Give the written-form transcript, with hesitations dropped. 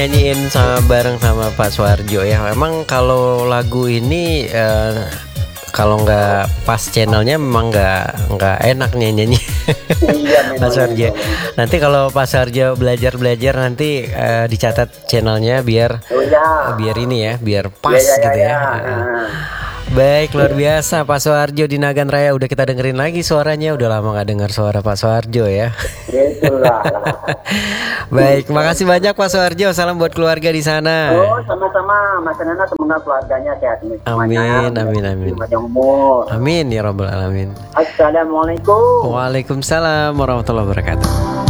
Nyanyiin bareng sama Pak Suharjo ya. Emang kalau lagu ini kalau nggak pas channelnya memang nggak enak nyanyinya. Iya Pak memang Suharjo. Nanti kalau Pak Suharjo belajar nanti dicatat channelnya biar oh ya ini ya, biar pas ya gitu ya. Baik, luar biasa Pak Suharjo di Nagan Raya. Udah kita dengerin lagi suaranya. Udah lama nggak dengar suara Pak Suharjo ya. itulah. Baik, makasih banyak Pak Suharjo. Salam buat keluarga di sana. Oh sama-sama Mas Nana, semoga keluarganya sehat semuanya. Amin. Panjang umur. Amin ya rabbal alamin. Assalamualaikum. Waalaikumsalam warahmatullahi wabarakatuh.